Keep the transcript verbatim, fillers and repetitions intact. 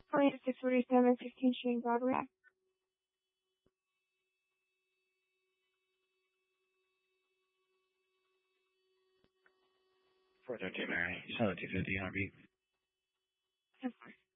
Point six forty-seven, fifteen Shane Broadway. four thirteen Mary, Charlotte two fifty, R B. Of course.